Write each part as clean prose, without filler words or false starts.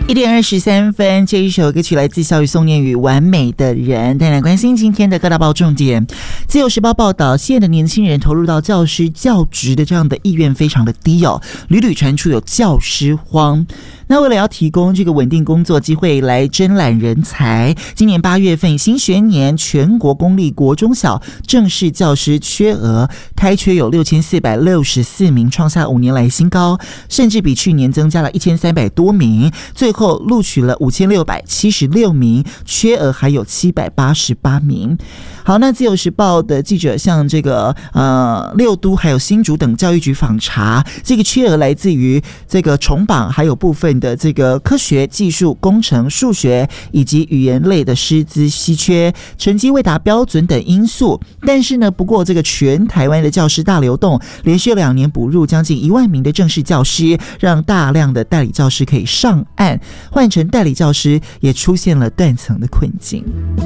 1:23，这一首歌曲来自萧宇宋念宇《完美的人》。带来关心今天的各大报重点。自由时报报道，现在的年轻人投入到教师教职的这样的意愿非常的低哦，屡屡传出有教师荒。那为了要提供这个稳定工作机会来征揽人才，今年8月份新学年全国公立国中小正式教师缺额开缺有6464名，创下5年来新高，甚至比去年增加了1300多名，最后录取了5676名，缺额还有788名。好，那自由时报的记者向这个六都还有新竹等教育局访查，这个缺额来自于这个重榜，还有部分的这个科学技术工程数学以及语言类的师资稀缺，成绩未达标准等因素。但是呢，不过这个全台湾的教师大流动，连续2年补入将近1万名的正式教师，让大量的代理教师可以上岸，换成代理教师也出现了断层的困境。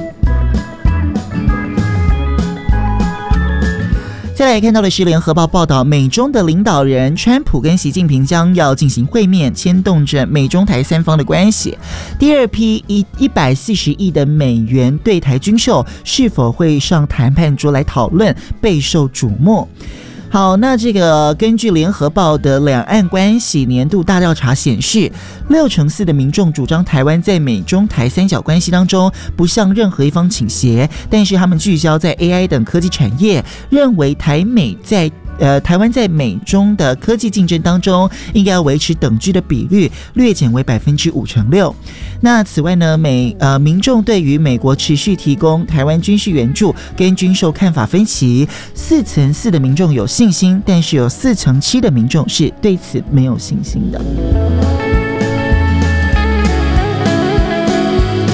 再来看到的是联合报报道，美中的领导人川普跟习近平将要进行会面，牵动着美中台三方的关系。第二批140亿的美元对台军售是否会上谈判桌来讨论，备受瞩目。好，那这个根据联合报的两岸关系年度大调查显示，64%的民众主张台湾在美中台三角关系当中不向任何一方倾斜，但是他们聚焦在 AI 等科技产业，认为台湾在美中的科技竞争当中应该要维持等距的比率，略减为5%6%。那此外呢，民众对于美国持续提供台湾军事援助跟军售看法分歧，4%的民众有信心，但是有7%的民众是对此没有信心的。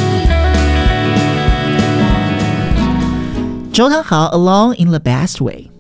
周汤豪 Alone in the Best Way。